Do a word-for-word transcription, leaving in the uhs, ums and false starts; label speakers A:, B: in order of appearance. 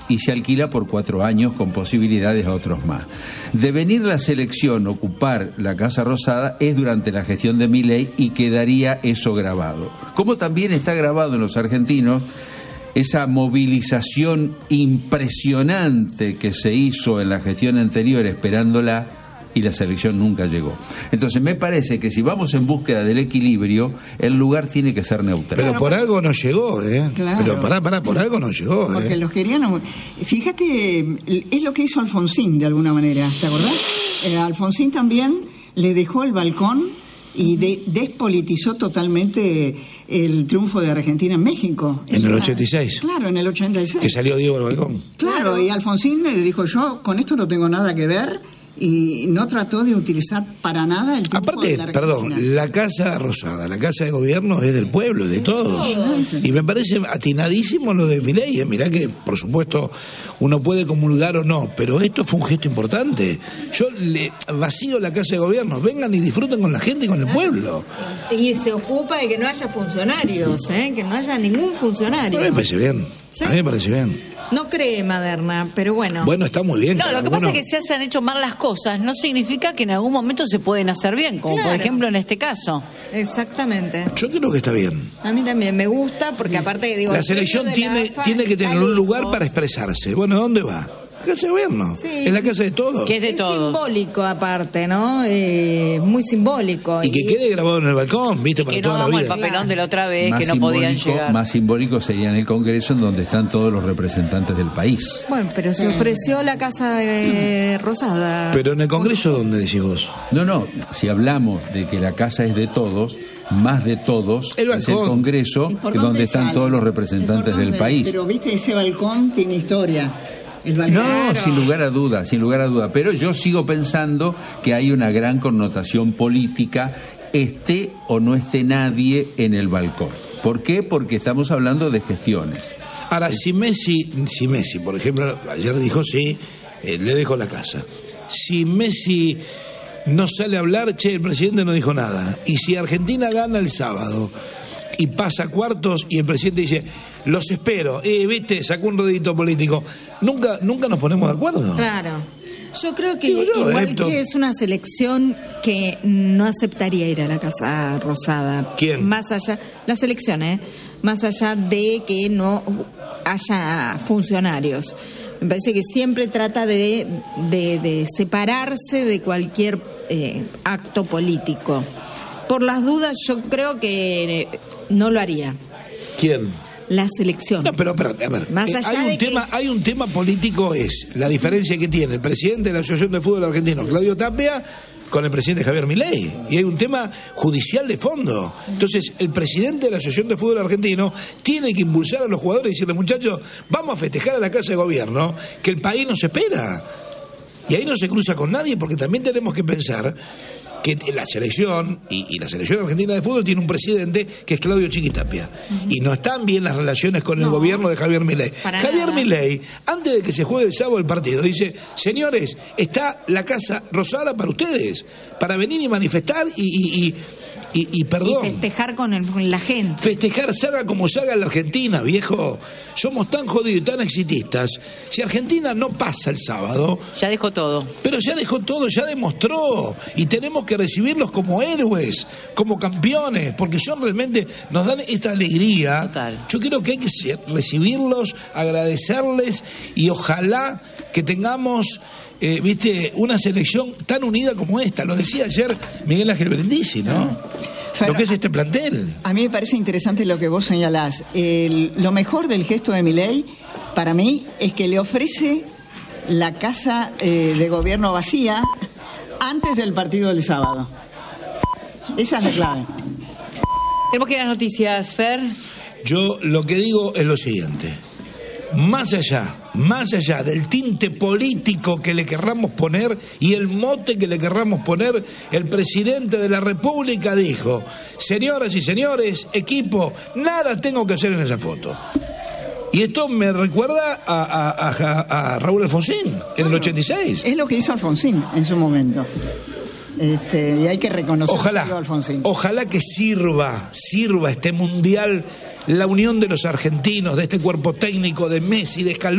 A: y se alquila por cuatro años con posibilidades a otros más. De venir la selección ocupar la Casa Rosada es durante la gestión de Milei y quedaría eso grabado. Como también está grabado en los argentinos esa movilización impresionante que se hizo en la gestión anterior esperándola y la selección nunca llegó. Entonces me parece que si vamos en búsqueda del equilibrio, el lugar tiene que ser neutral.
B: Pero por algo no llegó, ¿eh? Claro. Pero pará, pará, por algo no llegó, ¿eh?
C: Porque los querían... Fíjate, es lo que hizo Alfonsín de alguna manera, ¿te acordás? Eh, Alfonsín también le dejó el balcón y de, despolitizó totalmente el triunfo de Argentina en México.
B: En el ochenta y seis.
C: Claro, en el ochenta y seis.
B: Que salió Diego al balcón.
C: Claro, y Alfonsín le dijo, yo con esto no tengo nada que ver, y no trató de utilizar para nada el triunfo
B: Aparte,
C: de la Argentina.
B: perdón, la Casa Rosada, la Casa de Gobierno es del pueblo, de todos. Y me parece atinadísimo lo de Milei. Mirá que, por supuesto, uno puede comulgar o no, pero esto fue un gesto importante. Yo le vacío la Casa de Gobierno, vengan y disfruten con la gente y con el pueblo.
D: Y se ocupa de que no haya funcionarios, ¿eh? Que no haya ningún funcionario.
B: A mí me parece bien, ¿sí? A mí me parece bien.
D: No cree Maderna, pero bueno.
B: Bueno, está muy bien.
E: No, lo que pasa es que se hayan hecho mal las cosas no significa que en algún momento se pueden hacer bien, como claro. Por ejemplo en este caso.
D: Exactamente.
B: Yo creo que está bien.
D: A mí también me gusta porque aparte digo...
B: La selección tiene, la tiene que tener un lugar para expresarse. Bueno, ¿dónde va? Casa de Gobierno, sí. Es la casa de todos.
E: Que es de
D: es
E: todos.
D: Simbólico aparte, ¿no? Eh, muy simbólico.
B: Y, y que quede grabado en el balcón, ¿viste? Para
E: que
B: toda
E: no hagamos
B: la vida.
E: el papelón de la otra vez,
A: más
E: que no podían llegar.
A: Más simbólico sería en el Congreso, en donde están todos los representantes del país.
D: Bueno, pero se ofreció la Casa eh, Rosada.
B: Pero en el Congreso, ¿dónde decís vos?
A: No, no, si hablamos de que la casa es de todos, más de todos el es el Congreso, que donde están sale? todos los representantes del país.
C: Pero viste, ese balcón tiene historia.
A: No, sin lugar a duda, sin lugar a duda. Pero yo sigo pensando que hay una gran connotación política, esté o no esté nadie en el balcón. ¿Por qué? Porque estamos hablando de gestiones.
B: Ahora, si Messi, si Messi, por ejemplo, ayer dijo sí, eh, le dejo la casa. Si Messi no sale a hablar, che, el presidente no dijo nada. Y si Argentina gana el sábado y pasa cuartos y el presidente dice, los espero, eh, viste, sacó un redito político, nunca nunca nos ponemos de acuerdo.
D: Claro. Yo creo que
B: yo,
D: igual
B: esto...
D: que es una selección que no aceptaría ir a la Casa Rosada.
B: ¿Quién?
D: Más allá, la selección, ¿eh? Más allá de que no haya funcionarios. Me parece que siempre trata de, de, de separarse de cualquier eh, acto político. Por las dudas, yo creo que no lo haría.
B: ¿Quién?
D: La selección.
B: No, pero, pero a ver,
D: Más
B: eh,
D: allá
B: hay un
D: de
B: tema,
D: que...
B: hay un tema político, es la diferencia que tiene el presidente de la Asociación de Fútbol Argentino, Claudio Tapia, con el presidente Javier Milei. Y hay un tema judicial de fondo. Entonces, el presidente de la Asociación de Fútbol Argentino tiene que impulsar a los jugadores y decirles, muchachos, vamos a festejar a la Casa de Gobierno, que el país nos espera. Y ahí no se cruza con nadie, porque también tenemos que pensar que la selección y, y la selección argentina de fútbol tiene un presidente que es Claudio Chiquitapia. Uh-huh. Y no están bien las relaciones con el no, gobierno de Javier Milei. Javier nada. Milei, antes de que se juegue el sábado el partido, dice, señores, está la Casa Rosada para ustedes, para venir y manifestar y... y, y Y, y perdón.
D: Y festejar con, el, con la gente.
B: Festejar, salga como salga en la Argentina, viejo. Somos tan jodidos y tan exitistas. Si Argentina no pasa el sábado.
E: Ya dejó todo.
B: Pero ya dejó todo, ya demostró. Y tenemos que recibirlos como héroes, como campeones, porque son realmente, nos dan esta alegría.
E: Total.
B: Yo creo que hay que recibirlos, agradecerles y ojalá que tengamos. Eh, viste, una selección tan unida como esta, lo decía ayer Miguel Ángel Brindisi, ¿no? Pero, lo que es este plantel.
C: A mí me parece interesante lo que vos señalás. El, lo mejor del gesto de Milei, para mí, es que le ofrece la Casa eh, de Gobierno vacía antes del partido del sábado. Esa es la clave.
E: Tenemos que ir a las noticias, Fer.
B: Yo lo que digo es lo siguiente. Más allá, más allá del tinte político que le querramos poner y el mote que le querramos poner, el presidente de la República dijo, señoras y señores, equipo, nada tengo que hacer en esa foto. Y esto me recuerda a, a, a, a Raúl Alfonsín, en bueno, el ochenta y seis.
C: Es lo que hizo Alfonsín en su momento. Este, y hay que reconocer
B: ojalá,
C: a Alfonsín.
B: Ojalá que sirva, sirva este mundial la unión de los argentinos, de este cuerpo técnico, de Messi, de Scaloni.